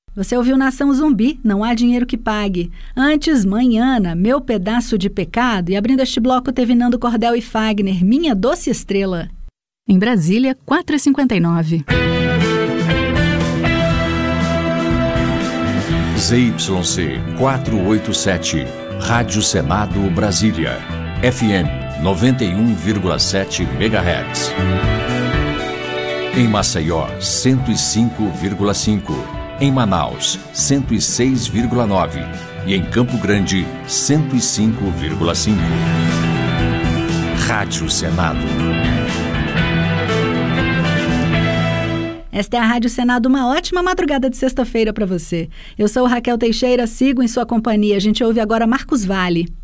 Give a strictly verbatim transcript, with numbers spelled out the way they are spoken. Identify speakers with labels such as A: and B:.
A: Você ouviu Nação Zumbi, Não Há Dinheiro que Pague. Antes, Manhana, Meu Pedaço de Pecado. E abrindo este bloco teve Nando Cordel e Fagner, Minha Doce Estrela. Em Brasília, quatro e cinquenta e nove.
B: Z Y C quatrocentos e oitenta e sete, Rádio Senado Brasília, F M noventa e um vírgula sete megahertz. Em Maceió, cento e cinco vírgula cinco. Em Manaus, cento e seis vírgula nove. E em Campo Grande, cento e cinco vírgula cinco. Rádio Senado.
A: Esta é a Rádio Senado, uma ótima madrugada de sexta-feira para você. Eu sou Raquel Teixeira, sigo em sua companhia. A gente ouve agora Marcos Valle.